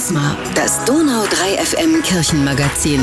Charisma, das Donau 3 FM Kirchenmagazin.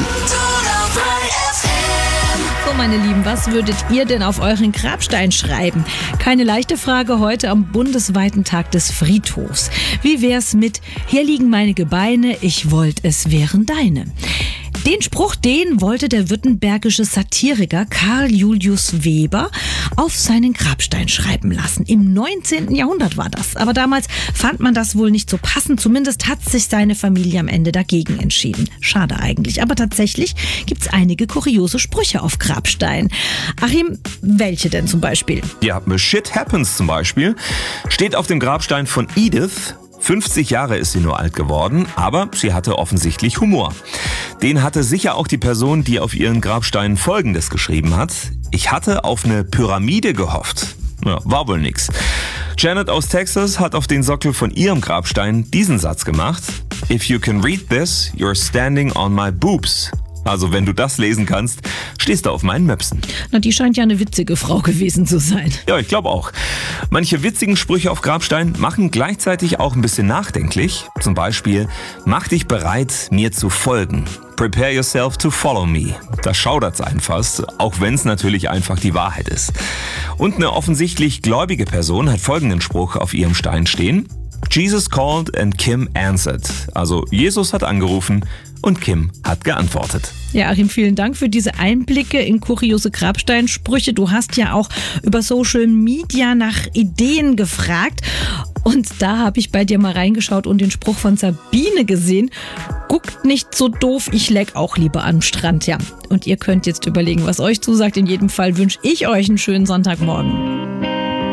So, meine Lieben, was würdet ihr denn auf euren Grabstein schreiben? Keine leichte Frage heute am bundesweiten Tag des Friedhofs. Wie wär's mit "Hier liegen meine Gebeine, ich wollt es wären deine"? Den Spruch, den wollte der württembergische Satiriker Karl Julius Weber auf seinen Grabstein schreiben lassen. Im 19. Jahrhundert war das. Aber damals fand man das wohl nicht so passend. Zumindest hat sich seine Familie am Ende dagegen entschieden. Schade eigentlich. Aber tatsächlich gibt's einige kuriose Sprüche auf Grabsteinen. Achim, welche denn zum Beispiel? Ja, Shit Happens zum Beispiel steht auf dem Grabstein von Edith. 50 Jahre ist sie nur alt geworden, aber sie hatte offensichtlich Humor. Den hatte sicher auch die Person, die auf ihren Grabsteinen Folgendes geschrieben hat: Ich hatte auf eine Pyramide gehofft. Ja, war wohl nix. Janet aus Texas hat auf den Sockel von ihrem Grabstein diesen Satz gemacht: If you can read this, you're standing on my boobs. Also wenn du das lesen kannst, stehst du auf meinen Möpsen. Na, die scheint ja eine witzige Frau gewesen zu sein. Ja, ich glaube auch. Manche witzigen Sprüche auf Grabstein machen gleichzeitig auch ein bisschen nachdenklich. Zum Beispiel: Mach dich bereit, mir zu folgen. Prepare yourself to follow me. Da schaudert's einen fast, auch wenn es natürlich einfach die Wahrheit ist. Und eine offensichtlich gläubige Person hat folgenden Spruch auf ihrem Stein stehen: Jesus called and Kim answered. Also Jesus hat angerufen und Kim hat geantwortet. Ja, Achim, vielen Dank für diese Einblicke in kuriose Grabsteinsprüche. Du hast ja auch über Social Media nach Ideen gefragt. Und da habe ich bei dir mal reingeschaut und den Spruch von Sabine gesehen: Guckt nicht so doof, ich leck auch lieber am Strand. Ja, und ihr könnt jetzt überlegen, was euch zusagt. In jedem Fall wünsche ich euch einen schönen Sonntagmorgen.